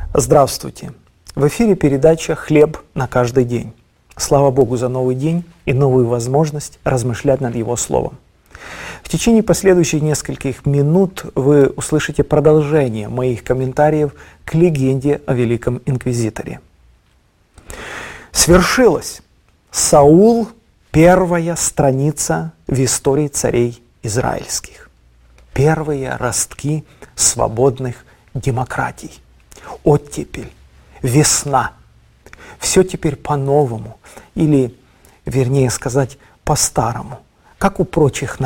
Здравствуйте! В эфире передача «Хлеб на каждый день». Слава Богу за новый день и новую возможность размышлять над Его Словом. В течение последующих нескольких минут вы услышите продолжение моих комментариев к легенде о Великом Инквизиторе. Свершилось! Саул – первая страница в истории царей израильских. Первые ростки свободных демократий. Оттепель, весна. Все теперь по-новому, или, вернее сказать, по-старому, как у прочих народов.